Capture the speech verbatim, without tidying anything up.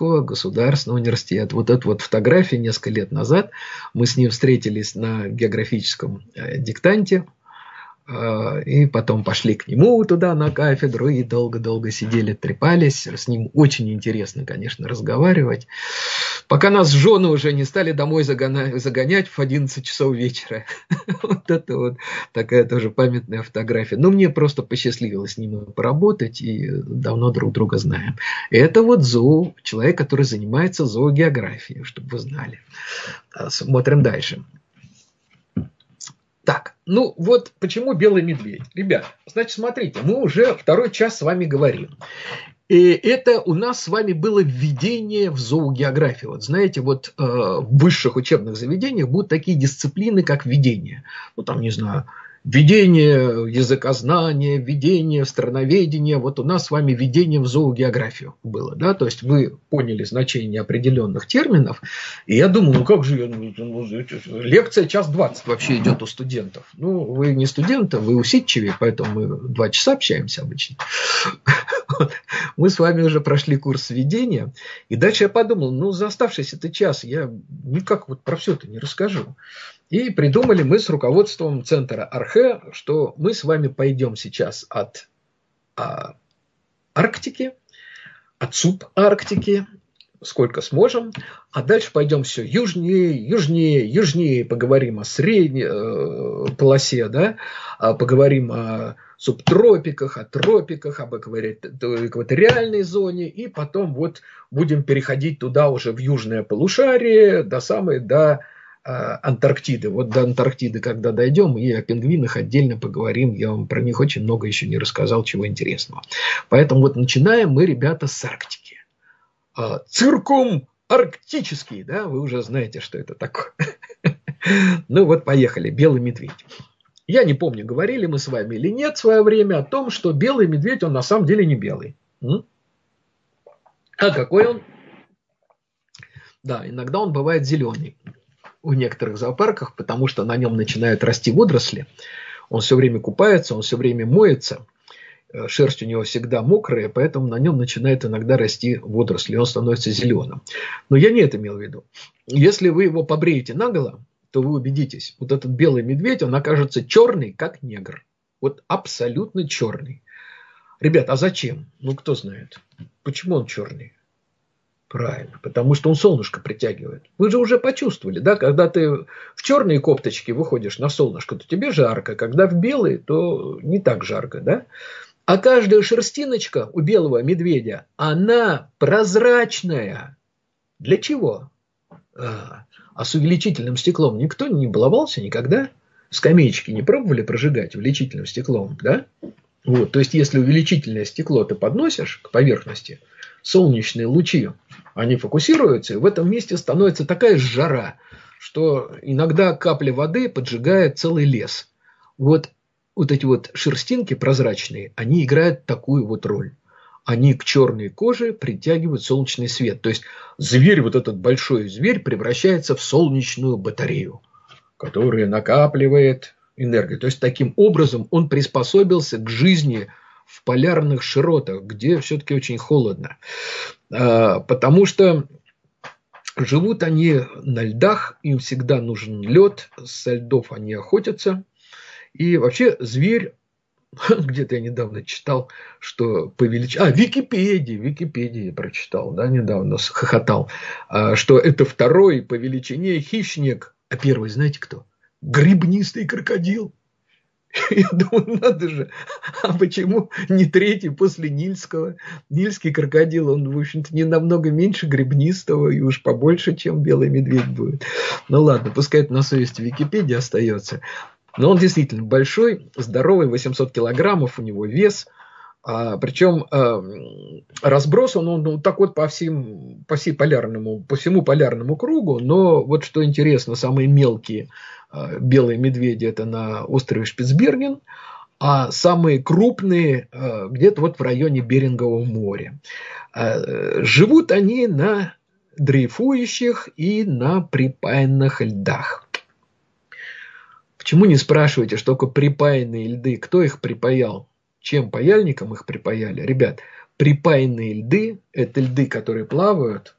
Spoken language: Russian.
государственного университета. Вот эта вот фотография несколько лет назад. Мы с ним встретились на географическом диктанте. И потом пошли к нему туда на кафедру и долго-долго сидели, трепались. С ним очень интересно, конечно, разговаривать. Пока нас жены уже не стали домой загонять в одиннадцать часов вечера. Вот это вот такая тоже памятная фотография. Но мне просто посчастливилось с ним поработать, и давно друг друга знаем. Это вот зоо, человек, который занимается зоогеографией, чтобы вы знали. Смотрим дальше. Так, ну вот почему белый медведь. Ребят, значит, смотрите, мы уже второй час с вами говорим. И это у нас с вами было введение в зоогеографию. Вот знаете, вот э, в высших учебных заведениях будут такие дисциплины, как введение. Ну, там, не знаю, введение языкознания, введение страноведения. Вот у нас с вами введение в зоогеографию было. Да? То есть вы поняли значение определенных терминов. И я думал, ну как же, лекция час двадцать вообще идет у студентов. Ну, вы не студенты, вы усидчивее, поэтому мы два часа общаемся обычно. Мы с вами уже прошли курс введения. И дальше я подумал, ну, за оставшийся этот час я никак вот про все это не расскажу. И придумали мы с руководством центра Архе, что мы с вами пойдем сейчас от а, Арктики, от субарктики, сколько сможем, а дальше пойдем все южнее, южнее, южнее, поговорим о средней э, полосе, да, поговорим о субтропиках, о тропиках, об экваториальной зоне, и потом вот будем переходить туда уже в южное полушарие, до самой, до Антарктиды. Вот до Антарктиды, когда дойдем, и о пингвинах отдельно поговорим. Я вам про них очень много еще не рассказал, чего интересного. Поэтому вот начинаем мы, ребята, с Арктики. Циркум арктический, да, вы уже знаете, что это такое. Ну вот, поехали. Белый медведь. Я не помню, говорили мы с вами или нет в свое время о том, что белый медведь, он на самом деле не белый. А какой он? Да, иногда он бывает зеленый. В некоторых зоопарках, потому что на нем начинают расти водоросли. Он все время купается, он все время моется. Шерсть у него всегда мокрая, поэтому на нем начинает иногда расти водоросли, и он становится зеленым. Но я не это имел в виду. Если вы его побреете наголо, то вы убедитесь, вот этот белый медведь, он окажется черный, как негр. Вот абсолютно черный. Ребят, а зачем? Ну, кто знает. Почему он черный? Правильно, потому что он солнышко притягивает. Вы же уже почувствовали, да, когда ты в черные копточки выходишь на солнышко, то тебе жарко, когда в белые, то не так жарко, да. А каждая шерстиночка у белого медведя, она прозрачная. Для чего? А, а с увеличительным стеклом никто не баловался никогда? Скамеечки не пробовали прожигать увеличительным стеклом, да? Вот, то есть, если увеличительное стекло ты подносишь к поверхности, солнечные лучи, они фокусируются, и в этом месте становится такая жара, что иногда капля воды поджигает целый лес. Вот, вот эти вот шерстинки прозрачные, они играют такую вот роль. Они к черной коже притягивают солнечный свет. То есть, зверь, вот этот большой зверь, превращается в солнечную батарею, которая накапливает энергию. То есть, таким образом он приспособился к жизни в полярных широтах, где все-таки очень холодно. Потому что живут они на льдах, им всегда нужен лед, со льдов они охотятся. И вообще зверь, где-то я недавно читал, что по величине... А, Википедии, Википедии я прочитал, да, недавно хохотал, что это второй по величине хищник, а первый знаете кто? Гребнистый крокодил. Я думаю, надо же, а почему не третий после Нильского? Нильский крокодил, он, в общем-то, не намного меньше гребнистого и уж побольше, чем белый медведь будет. Ну ладно, пускай это на совести Википедии остается. Но он действительно большой, здоровый, восемьсот килограммов у него вес. А, причем а, разброс он, он, он так вот по, всем, по, всей полярному, по всему полярному кругу. Но вот что интересно, самые мелкие а, белые медведи это на острове Шпицберген, а самые крупные а, где-то вот в районе Берингового моря. А, живут они на дрейфующих и на припаянных льдах. Почему не спрашиваете, что такое припаянные льды? Кто их припаял? Чем паяльником их припаяли? Ребят, Припаянные льды – это льды, которые плавают,